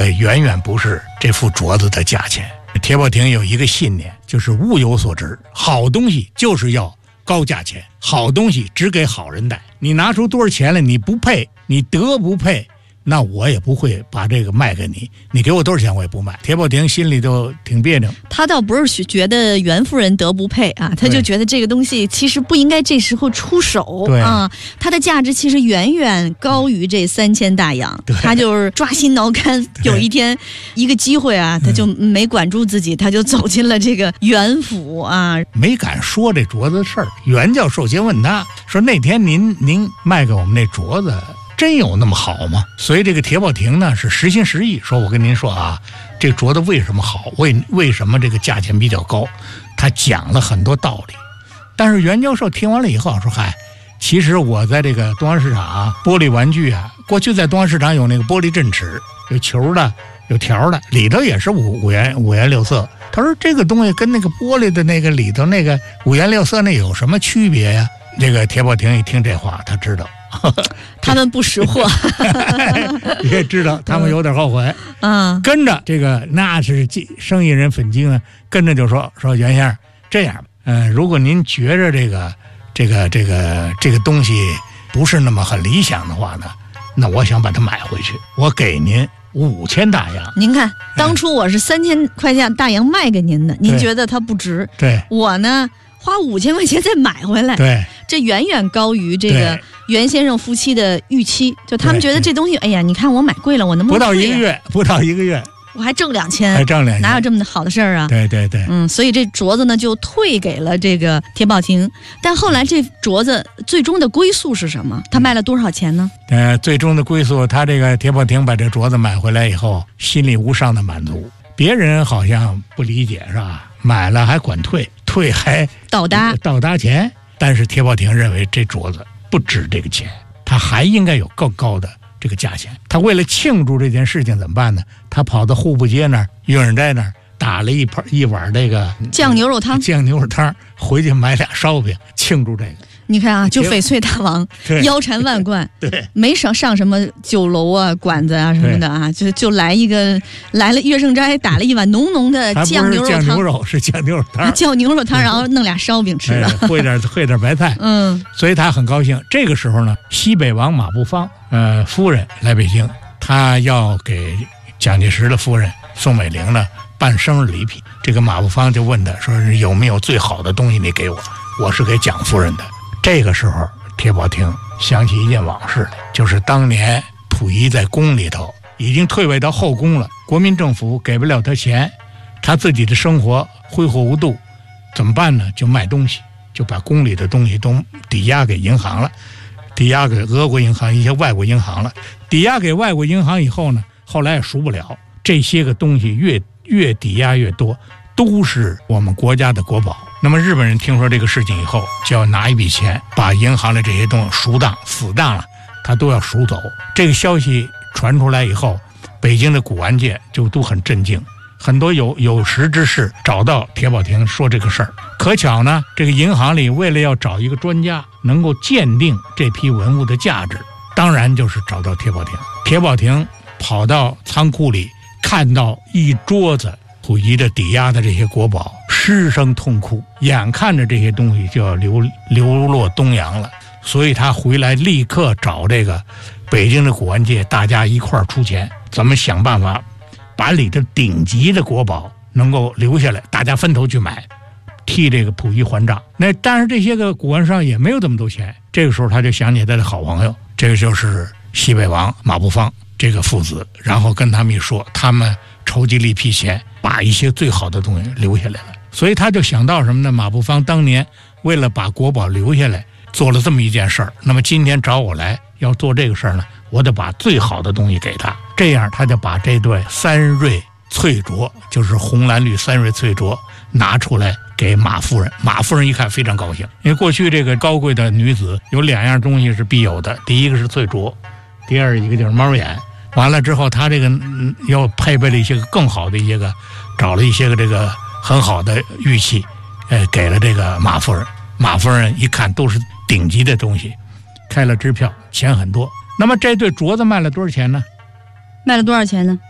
远远不是这副镯子的价钱。铁宝亭有一个信念，就是物有所值，好东西就是要高价钱，好东西只给好人戴。你拿出多少钱来，你不配，你德不配，那我也不会把这个卖给你，你给我多少钱我也不卖。铁宝亭心里就挺别扭， 他倒不是觉得袁夫人德不配啊，他就觉得这个东西其实不应该这时候出手啊，它的价值其实远远高于这3000大洋，他就是抓心挠肝。有一天一个机会啊，他就没管住自己，他就走进了这个袁府啊， 没敢说这镯子的事儿。袁教授先问他说：“那天您卖给我们那镯子，真有那么好吗？”所以这个铁宝亭呢是实心实意说，我跟您说啊，这镯子为什么好，为什么这个价钱比较高，他讲了很多道理。但是袁教授听完了以后说：“嗨，其实我在这个东安市场啊，玻璃玩具啊，过去在东安市场有那个玻璃镇尺，有球的，有条的，里头也是五颜六色。他说这个东西跟那个玻璃的那个里头那个五颜六色那有什么区别呀？”这个铁宝亭一听这话，他知道他们不识货也知道他们有点后悔，跟着这个那是生意人粉精啊，跟着就说袁先生，这样如果您觉着这个东西不是那么很理想的话呢，那我想把它买回去，我给您5000大洋。 您看当初我是3000块钱大洋卖给您的，您觉得它不值， 对， 我呢花5000块钱再买回来， 对， 这远远高于这个袁先生夫妻的预期，就他们觉得这东西，哎呀，你看我买贵了，我能不能不到一个月我还挣2000，哪有这么好的事儿啊？ 对， 所以这镯子呢就退给了这个铁宝亭。但后来这镯子最终的归宿是什么？他卖了多少钱呢？ 最终的归宿，他这个铁宝亭把这镯子买回来以后，心里无上的满足。别人好像不理解是吧？买了还管退还倒搭钱，但是铁宝亭认为这镯子不值这个钱，他还应该有更高的这个价钱。他为了庆祝这件事情怎么办呢？他跑到户部街那儿、运人斋那儿打了一碗这个酱牛肉汤， 回去买2烧饼庆祝这个。 你看啊，就翡翠大王腰缠万贯， 对， 没上什么酒楼啊、馆子啊什么的啊，就来了月盛斋，打了一碗浓浓的酱牛肉汤， 是酱牛肉汤， 酱牛肉汤，然后弄2烧饼吃的， 烩点白菜，所以他很高兴。这个时候呢，西北王马步芳夫人来北京，他要给蒋介石的夫人宋美龄呢办生日礼品。这个马步芳就问他说：“有没有最好的东西你给我？我是给蒋夫人的。”这个时候铁宝亭想起一件往事来，就是当年溥仪在宫里头已经退位到后宫了，国民政府给不了他钱，他自己的生活挥霍无度，怎么办呢？就卖东西，就把宫里的东西都抵押给银行了，抵押给俄国银行、一些外国银行了。抵押给外国银行以后呢，后来也赎不了，这些个东西越抵押越多，都是我们国家的国宝。那么日本人听说这个事情以后，就要拿一笔钱把银行的这些东西死当了，他都要赎走。这个消息传出来以后，北京的古玩界就都很震惊，很多有识之士找到铁宝亭说这个事儿。可巧呢，这个银行里为了要找一个专家能够鉴定这批文物的价值，当然就是找到铁宝亭。铁宝亭跑到仓库里，看到一桌子溥仪的抵押的这些国宝，失声痛哭，眼看着这些东西就要流落东洋了，所以他回来立刻找这个北京的古玩界，大家一块儿出钱，怎么想办法把里头顶级的国宝能够留下来，大家分头去买，替这个溥仪还账。但是这些个古玩商也没有这么多钱，这个时候他就想起他的好朋友，这个就是西北王马步芳这个父子，然后跟他们一说，他们筹集了一批钱，把一些最好的东西留下来了。所以他就想到什么呢？马步芳当年为了把国宝留下来，做了这么一件事儿。那么今天找我来要做这个事儿呢，我得把最好的东西给他。这样他就把这对3蕊翠镯，就是红蓝绿3蕊翠镯拿出来给马夫人。马夫人一看非常高兴，因为过去这个高贵的女子有2样东西是必有的，第一个是翠镯，第二一个就是猫眼。完了之后，他这个又配备了一些个更好的一些个，找了一些个这个很好的玉器，给了这个马夫人。马夫人一看都是顶级的东西，开了支票，钱很多。那么这对镯子卖了多少钱呢？ 卖了多少钱呢？